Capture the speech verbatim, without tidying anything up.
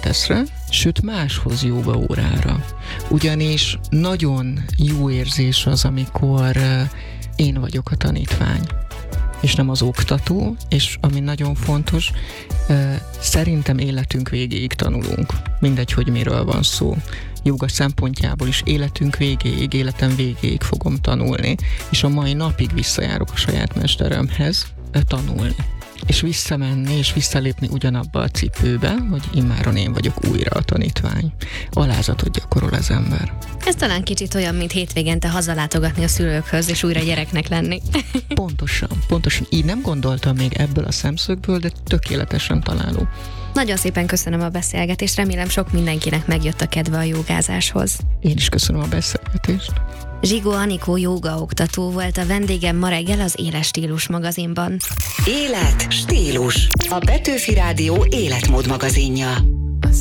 pilatesre, sőt máshoz jóga órára. Ugyanis nagyon jó érzés az, amikor én vagyok a tanítvány, és nem az oktató, és ami nagyon fontos, szerintem életünk végéig tanulunk. Mindegy, hogy miről van szó. Jóga szempontjából is életünk végéig, életem végéig fogom tanulni, és a mai napig visszajárok a saját mesteremhez tanulni. És visszamenni, és visszalépni ugyanabba a cipőbe, hogy immáron én vagyok újra a tanítvány. Alázatot gyakorol az ember. Ez talán kicsit olyan, mint hétvégente hazalátogatni a szülőkhöz, és újra gyereknek lenni. Pontosan, pontosan. Így nem gondoltam még ebből a szemszögből, de tökéletesen találó. Nagyon szépen köszönöm a beszélgetést, remélem sok mindenkinek megjött a kedve a jogázáshoz. Én is köszönöm a beszélgetést. Zsigó Anikó jógaoktató volt a vendégem ma reggel az Éles Stílus magazinban. Élet, stílus. A Petőfi Rádió életmód magazinja.